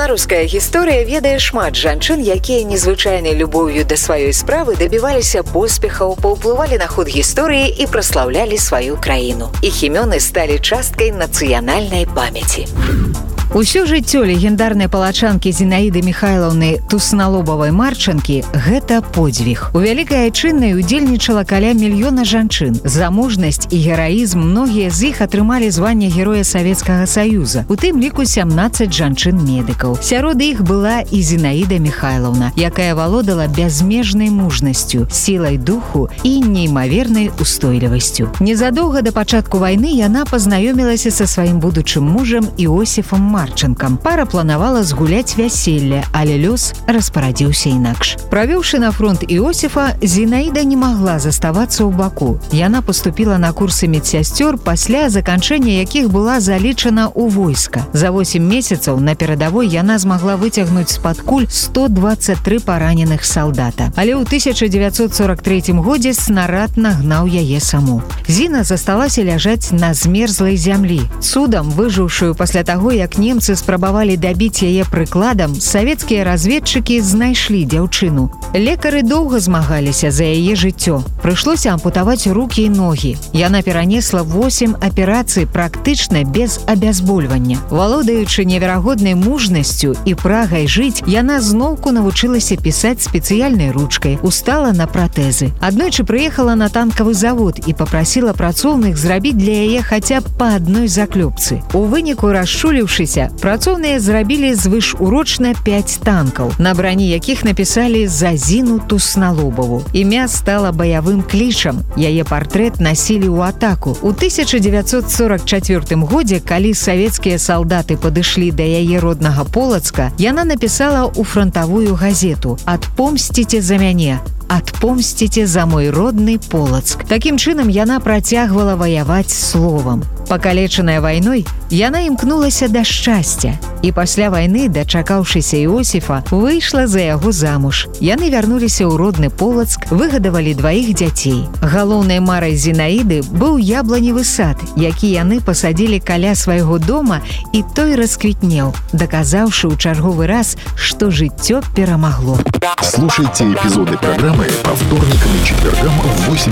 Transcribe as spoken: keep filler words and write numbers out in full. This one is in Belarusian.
Беларуская гісторыя ведае шмат жанчын, якія незвычайнай любоўю да сваёй справы дабіваліся поспехаў, паўплывалі на ход гісторыі і праслаўлялі сваю краіну. Іх імёны сталі часткай нацыянальнай памяці. Усё жыццё легендарнай палачанкі Зінаіды Міхайлаўны Тусналобавай-Марчанкі – гэта подзвіг. У вялікай айчыннай удзельнічала каля мільёна жанчын. За мужнасць і гераізм многія з іх атрымалі званне Героя Савецкага Саюза, у тым ліку сямнаццаць жанчын-медыкаў. Сярод іх была і Зінаіда Міхайлаўна, якая валодала бязмежнай мужнасцю, сілай духу і неймавернай устойлівасцю. Незадоўга да пачатку вайны яна пазнаёмілася са сваім будучым мужам Іосіфам Марчанкам. Марчанкам. Пара планавала згуляць вяселле, але лёс распарадзіўся інакш. Правёўшы на фронт Іосіфа, Зінаіда не магла заставацца ў Баку. Яна паступіла на курсы медсясцёр, пасля заканчэння якіх была залічана ў войска. За восем месяцаў на перадавой яна змагла выцягнуць з-пад куль сто дваццаць тры параненых салдата. Але ў тысяча дзевяцьсот сорак трэцім годзе снарад нагнаў яе саму. Зіна засталася ляжаць на змерзлай зямлі. Цудам, выжыўшую пасля таго, як не Немцы спрабавалі дабіць яе прыкладам, савецкія разведчыкі знайшлі дзяўчыну. Лекары доўга змагаліся за яе жыццё. Прыйшлося ампутаваць рукі і ногі. Яна перанесла восем аперацый практычна без абязбольвання. Валодаючы неверагоднай мужнасцю і прагай жыць, яна зноўку навучылася пісаць спецыяльнай ручкай, устала на пратэзы. Аднойчы прыехала на танкавы завод і папрасіла працоўных зрабіць для яе хаця б па адной заклёпцы. У выніку, расчуліўшыся, працоўныя зрабілі звышурочна пяць танкаў, на брані якіх напісалі «За Зіну Тусналобаву». Імя стала баявым клічам. Яе партрэт насілі ў атаку. У тысяча дзевяцьсот сорак чацвёртым годзе, калі савецкія салдаты падышлі да яе роднага Полацка, яна напісала ў франтавую газету «Адпомсціце за мяне». «Адпомсціце за мой родны Полацк». Такім чынам яна працягвала ваяваць словам. Пакалечаная вайной, яна імкнулася да шчасця. І пасля вайны, дачакаўшыся Іосіфа, выйшла за яго замуж. Яны вярнуліся ў родны Полацк, выгадавалі дваіх дзяцей. Галоўнай марай Зінаіды быў ябланевы сад, які яны пасадзілі каля свайго дома, і той расквітнеў, даказаўшы ў чарговы раз, што жыццё перамагло. Слушайте эпизоды программы по вторникам и четвергам в восемь